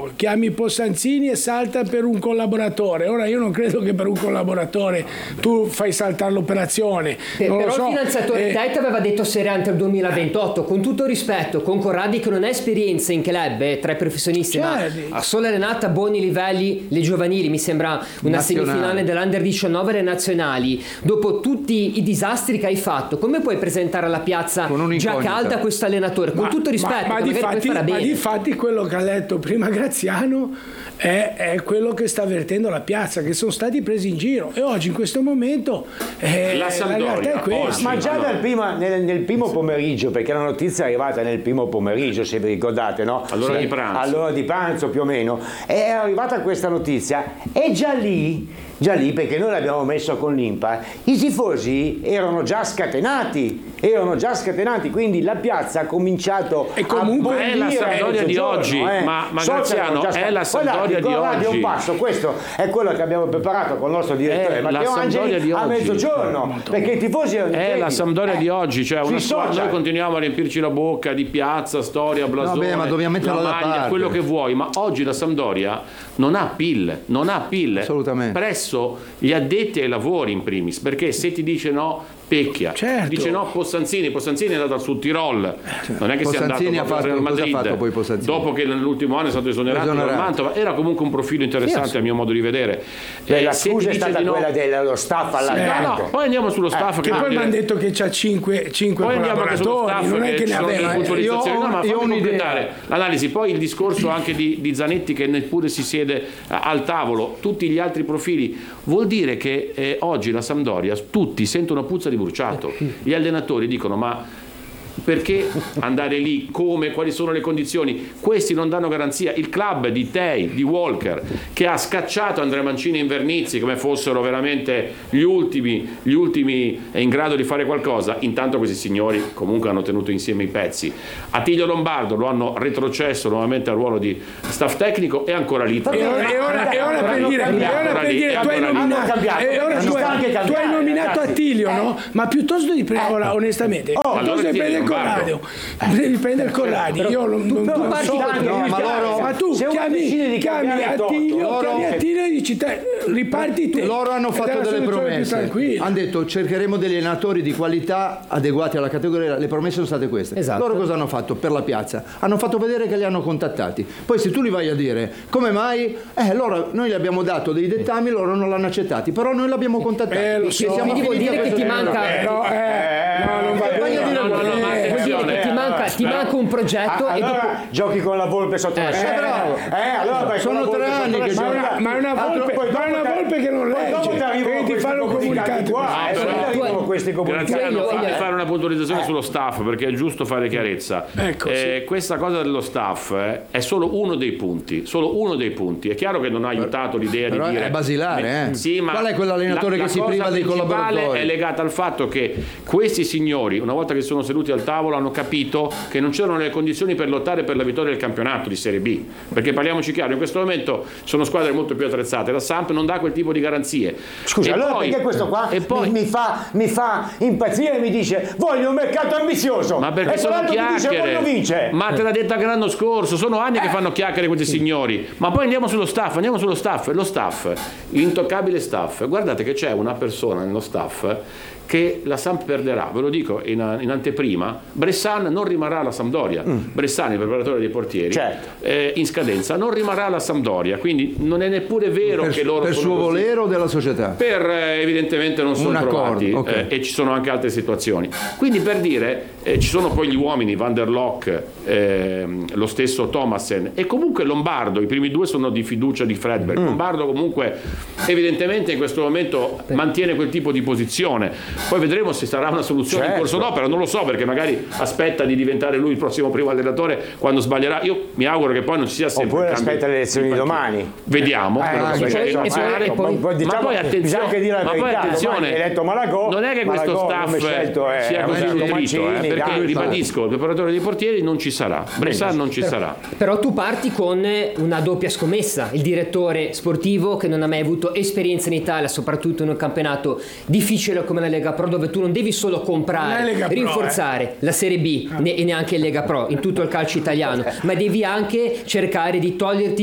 no, chiami Possanzini e salta per un collaboratore. Ora io non credo che per un collaboratore tu fai saltare l'operazione. Però il finanziatore Tet aveva detto Sereante al 2028, con tutto rispetto, con Corradi che non ha esperienza in club, tra i professionisti, ma ha solo allenato a buoni livelli le giovanili, mi sembra una semifinale dell'Under 19 alle nazionali. Dopo tutti i disastri che hai fatto, come puoi presentare alla piazza già calda questo allenatore? Con tutto rispetto, ma difatti quello che ha detto prima Graziano è quello che sta avvertendo la piazza, che sono stati presi in giro, e oggi in questo momento la realtà è questa. Ma già nel primo pomeriggio, perché la notizia è arrivata nel primo pomeriggio, se vi ricordate, no? All'ora di pranzo. All'ora di pranzo più o meno è arrivata questa notizia, e già lì perché noi l'abbiamo messo con l'Impa, i tifosi erano già scatenati, quindi la piazza ha cominciato e comunque è la Sampdoria di oggi, ma Graziano è la Sampdoria di oggi. Un passo, questo è quello che abbiamo preparato con il nostro direttore Matteo Angeli a mezzogiorno, perché i tifosi è la Sampdoria di oggi, cioè noi continuiamo a riempirci la bocca di piazza, storia, blasone, ma dobbiamo metterla da maglia, parte, quello che vuoi, ma oggi la Sampdoria non ha PIL assolutamente presso gli addetti ai lavori in primis, perché se ti dice no Pecchia, dice no Possanzini è andato sul Tirol, non è che sia andato al Real Madrid dopo che nell'ultimo anno è stato esonerato dal Mantova. Era comunque un profilo interessante a mio modo di vedere. La scusa è stata quella dello staff allargante. Poi andiamo sullo staff, che poi mi hanno detto che c'ha 5 collaboratori, non è che ne aveva. Io completare l'analisi. Poi il discorso anche di Zanetti, che neppure si siede al tavolo, tutti gli altri profili, vuol dire che oggi la Sampdoria tutti sentono puzza di bruciato. Gli allenatori dicono: ma perché andare lì? Come? Quali sono le condizioni? Questi non danno garanzia. Il club di Tei, di Walker, che ha scacciato Andrea Mancini e Invernizzi come fossero veramente gli ultimi in grado di fare qualcosa. Intanto questi signori comunque hanno tenuto insieme i pezzi. Attilio Lombardo lo hanno retrocesso nuovamente al ruolo di staff tecnico, e ancora lì. E ora per dire, tu hai nominato Attilio, no? Ma piuttosto di prendere, onestamente, piuttosto di prendere Corrado, devi prendere Corrado. Io non so, ma tu chiami Attilio e dici riparti te. Loro hanno fatto delle promesse, hanno detto cercheremo degli allenatori di qualità adeguati alla categoria. Le promesse sono state queste. Loro cosa hanno fatto per la piazza? Hanno fatto vedere che li hanno contattati. Poi se tu li vai a dire come mai, noi gli abbiamo dato dei dettami, loro non l'hanno accettati, però noi l'abbiamo contattati. Quindi vuol dire che ti manca ti manca un progetto, e dopo giochi con la Volpe sotto la scena. Sono 3 anni che gioca. Ma è una Volpe che non legge, che ti fanno comunicati questi comunicati. Graziano, fammi fare una puntualizzazione sullo staff, perché è giusto fare chiarezza. Questa cosa dello staff è solo uno dei punti. È chiaro che non ha aiutato l'idea di dire è basilare, sì, ma qual è quell'allenatore che si priva dei collaboratori? È legata al fatto che questi signori, una volta che sono seduti al tavolo, hanno capito che non c'erano le condizioni per lottare per la vittoria del campionato di Serie B, perché parliamoci chiaro, in questo momento sono squadre molto più attrezzate, la Samp non dà quel tipo di garanzie. Scusa, allora perché questo qua mi fa impazzire e mi dice voglio un mercato ambizioso, ma perché sono chiacchiere? Ma te l'ha detto anche l'anno scorso, sono anni che fanno chiacchiere questi signori. Ma poi andiamo sullo staff, lo staff, l'intoccabile staff. Guardate che c'è una persona nello staff che la Samp perderà, ve lo dico in anteprima. Bressan non rimarrà alla Sampdoria. Bressan, il preparatore dei portieri, in scadenza, non rimarrà alla Sampdoria, quindi non è neppure vero che loro per suo volere o della società? Per evidentemente non sono trovati, e ci sono anche altre situazioni. Quindi per dire, ci sono poi gli uomini, Van der Lock, lo stesso Thomassen e comunque Lombardo, i primi due sono di fiducia di Fredberg. Lombardo comunque evidentemente in questo momento mantiene quel tipo di posizione. Poi vedremo se sarà una soluzione in corso d'opera, non lo so, perché magari aspetta di diventare lui il prossimo primo allenatore quando sbaglierà. Io mi auguro che poi non ci sia sempre. Oppure aspetta le elezioni di domani. Vediamo. Ma poi attenzione, non è che questo staff sia così nutrito, perché ribadisco, il preparatore dei portieri non ci sarà, Bressan non ci sarà. Però tu parti con una doppia scommessa: il direttore sportivo che non ha mai avuto esperienza in Italia, soprattutto in un campionato difficile come la Lega Pro, dove tu non devi solo comprare, rinforzare la Serie B e neanche il Lega Pro in tutto il calcio italiano, ma devi anche cercare di toglierti